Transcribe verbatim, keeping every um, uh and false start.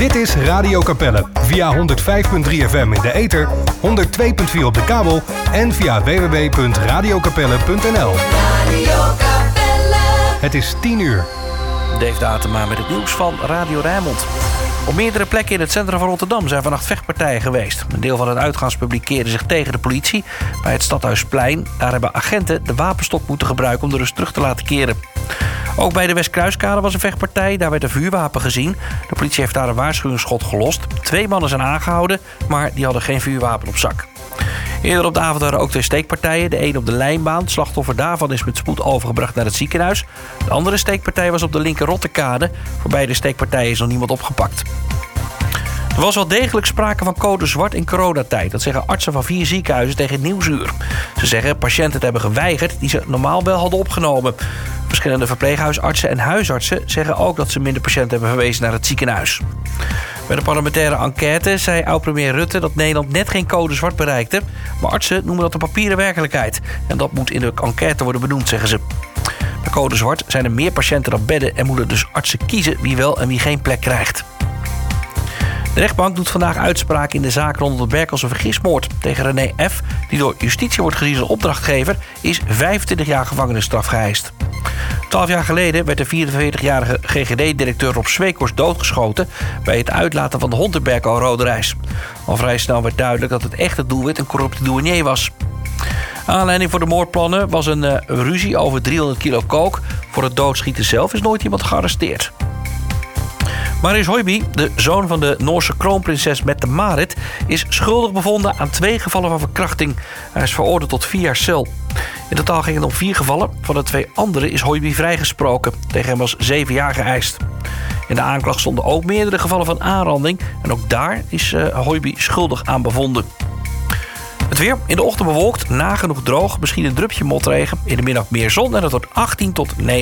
Dit is Radio Capelle via honderd vijf komma drie F M in de ether, honderd twee komma vier op de kabel en via w w w punt radio capelle punt n l. Radio Capelle. Het is tien uur. Dave Datema met het nieuws van Radio Rijnmond. Op meerdere plekken in het centrum van Rotterdam zijn vannacht vechtpartijen geweest. Een deel van het uitgaanspubliek keerde zich tegen de politie bij het Stadhuisplein. Daar hebben agenten de wapenstok moeten gebruiken om de rust terug te laten keren. Ook bij de Westkruiskade was een vechtpartij. Daar werd een vuurwapen gezien. De politie heeft daar een waarschuwingsschot gelost. Twee mannen zijn aangehouden, maar die hadden geen vuurwapen op zak. Eerder op de avond waren ook twee steekpartijen. De een op de Lijnbaan. Het slachtoffer daarvan is met spoed overgebracht naar het ziekenhuis. De andere steekpartij was op de Linker Rotterkade. Voor beide steekpartijen is nog niemand opgepakt. Er was wel degelijk sprake van code zwart in coronatijd. Dat zeggen artsen van vier ziekenhuizen tegen Nieuwsuur. Ze zeggen patiënten te hebben geweigerd die ze normaal wel hadden opgenomen. Verschillende verpleeghuisartsen en huisartsen zeggen ook dat ze minder patiënten hebben verwezen naar het ziekenhuis. Bij de parlementaire enquête zei oud-premier Rutte dat Nederland net geen code zwart bereikte. Maar artsen noemen dat een papieren werkelijkheid. En dat moet in de enquête worden benoemd, zeggen ze. Bij code zwart zijn er meer patiënten dan bedden en moeten dus artsen kiezen wie wel en wie geen plek krijgt. De rechtbank doet vandaag uitspraak in de zaak rond de Berkelse vergismoord. Tegen René F., die door justitie wordt gezien als opdrachtgever, is vijfentwintig jaar gevangenisstraf geëist. Twaalf jaar geleden werd de vierenveertigjarige G G D-directeur Rob Sweekhorst doodgeschoten bij het uitlaten van de hond in Berkel Roderijs. Al vrij snel werd duidelijk dat het echte doelwit een corrupte douanier was. Aanleiding voor de moordplannen was een uh, ruzie over driehonderd kilo kook. Voor het doodschieten zelf is nooit iemand gearresteerd. Marius Høiby, de zoon van de Noorse kroonprinses Mette-Marit, is schuldig bevonden aan twee gevallen van verkrachting. Hij is veroordeeld tot vier jaar cel. In totaal ging het om vier gevallen. Van de twee anderen is Høiby vrijgesproken. Tegen hem was zeven jaar geëist. In de aanklacht stonden ook meerdere gevallen van aanranding. En ook daar is uh, Høiby schuldig aan bevonden. Het weer in de ochtend bewolkt, nagenoeg droog. Misschien een drupje motregen. In de middag meer zon en het wordt achttien tot negentien.